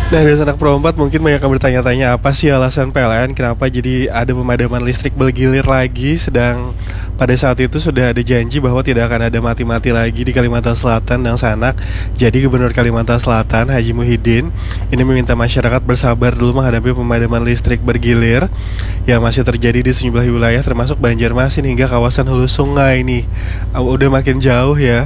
Nah, dari anak Pro 4 mungkin banyak yang bertanya-tanya apa sih alasan PLN kenapa jadi ada pemadaman listrik bergilir lagi, sedang pada saat itu sudah ada janji bahwa tidak akan ada mati-mati lagi di Kalimantan Selatan dan Sanak. Jadi Gubernur Kalimantan Selatan Haji Muhyiddin ini meminta masyarakat bersabar dulu menghadapi pemadaman listrik bergilir yang masih terjadi di sejumlah wilayah termasuk Banjarmasin hingga kawasan hulu sungai nih. Udah makin jauh ya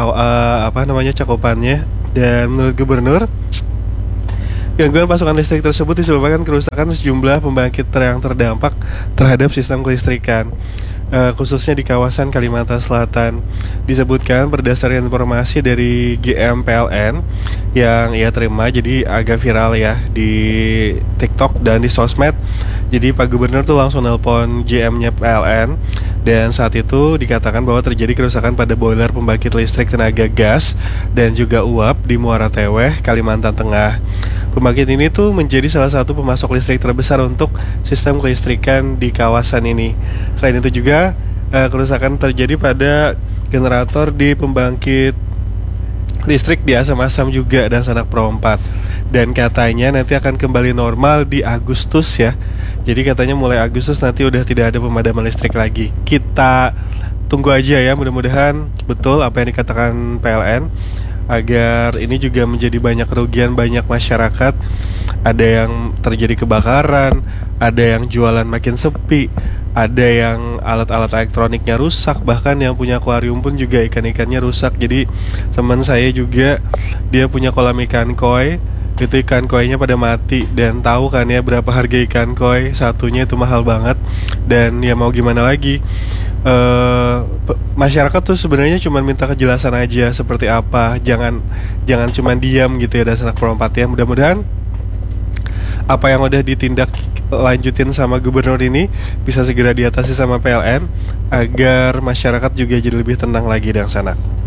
cakupannya. Dan menurut Gubernur, gangguan pasokan listrik tersebut disebabkan kerusakan sejumlah pembangkit yang terdampak terhadap sistem kelistrikan, khususnya di kawasan Kalimantan Selatan. Disebutkan berdasarkan informasi dari GM PLN yang ia terima, jadi agak viral ya di TikTok dan di sosmed. Jadi Pak Gubernur tuh langsung nelpon GM-nya PLN, dan saat itu dikatakan bahwa terjadi kerusakan pada boiler pembangkit listrik tenaga gas dan juga uap di Muara Teweh, Kalimantan Tengah. Pembangkit ini tuh menjadi salah satu pemasok listrik terbesar untuk sistem kelistrikan di kawasan ini. Selain itu juga kerusakan terjadi pada generator di pembangkit listrik di Asam-Asam juga dan Sanak Pro 4. Dan katanya nanti akan kembali normal di Agustus ya. Jadi katanya mulai Agustus nanti udah tidak ada pemadaman listrik lagi. Kita tunggu aja ya, mudah-mudahan betul apa yang dikatakan PLN, agar ini juga menjadi banyak kerugian banyak masyarakat. Ada yang terjadi kebakaran, ada yang jualan makin sepi, ada yang alat-alat elektroniknya rusak, bahkan yang punya akuarium pun juga ikan-ikannya rusak. Jadi teman saya juga, dia punya kolam ikan koi, itu ikan koinya pada mati. Dan tahu kan ya berapa harga ikan koi satunya, itu mahal banget. Dan ya mau gimana lagi, masyarakat tuh sebenarnya cuma minta kejelasan aja seperti apa, jangan cuma diam gitu ya. Dan Sanak Pro 4 ya, mudah-mudahan apa yang udah ditindak lanjutin sama gubernur ini bisa segera diatasi sama PLN agar masyarakat juga jadi lebih tenang lagi dan Sanak.